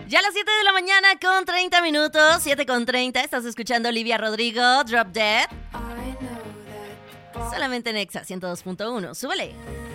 Ya a las 7 de la mañana con 30 minutos, 7 con 30, estás escuchando Olivia Rodrigo, Drop Dead. Solamente en Exa 102.1, súbele.